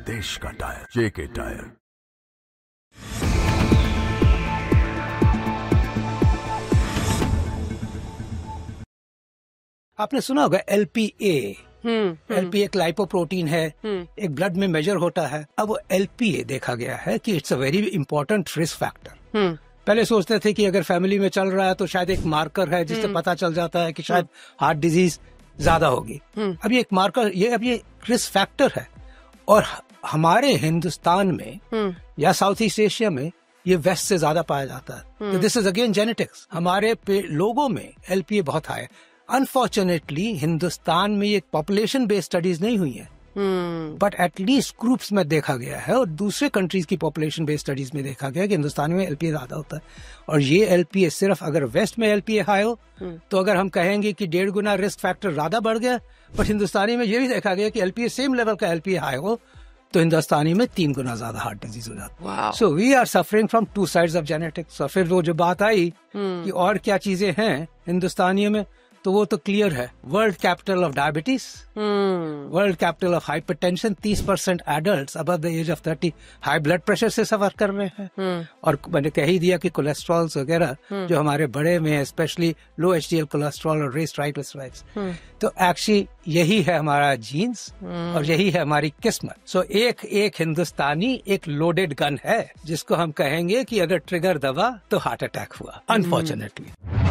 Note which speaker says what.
Speaker 1: देश का टायर, जेके टायर।
Speaker 2: आपने सुना होगा LPA। LPA एक लाइपोप्रोटीन है, एक ब्लड में मेजर होता है। अब वो LPA देखा गया है कि it's a very important risk factor. पहले सोचते थे कि अगर फैमिली में चल रहा है तो शायद एक मार्कर है जिससे पता चल जाता है कि शायद हार्ट डिजीज ज्यादा होगी। अब ये एक मार्कर, अब ये रिस्क फैक्टर है। और हमारे हिंदुस्तान में या साउथ ईस्ट एशिया में ये वेस्ट से ज्यादा पाया जाता है। तो दिस इज अगेन जेनेटिक्स। हमारे लोगों में LPA बहुत हाई है। अनफॉर्चुनेटली हिंदुस्तान में ये पॉपुलेशन बेस्ड स्टडीज नहीं हुई है, बट एटलीस्ट ग्रुप्स में देखा गया है और दूसरे कंट्रीज की पॉपुलेशन बेस्ड स्टडीज में देखा गया है कि हिंदुस्तान में LPA ज्यादा होता है। और ये LPA सिर्फ अगर वेस्ट में LPA हाई हो तो अगर हम कहेंगे कि 1.5 गुना रिस्क फैक्टर ज्यादा बढ़ गया, बट हिंदुस्तानी में ये भी देखा गया कि LPA सेम लेवल का LPA हाई हो तो हिंदुस्तानी में 3 गुना ज्यादा हार्ट डिजीज हो जाता है। So we are suffering from 2 sides of genetics. और फिर वो जो बात आई कि और क्या चीजें हैं हिंदुस्तानियों में, तो वो तो क्लियर है। World capital of diabetes, world capital of hypertension. 30% adults above the age of 30 high blood pressure से सफर कर रहे हैं। और मैंने कह ही दिया कि कोलेस्ट्रॉल वगैरह जो हमारे बड़े में है, स्पेशली लो HDL कोलेस्ट्रॉल और रेस्ड ट्राइग्लिसराइड्स। तो एक्चुअली यही है हमारा जीन्स और यही है हमारी किस्मत। सो एक हिंदुस्तानी एक लोडेड गन है जिसको हम कहेंगे कि अगर ट्रिगर दबा तो हार्ट अटैक हुआ, अनफॉर्चुनेटली।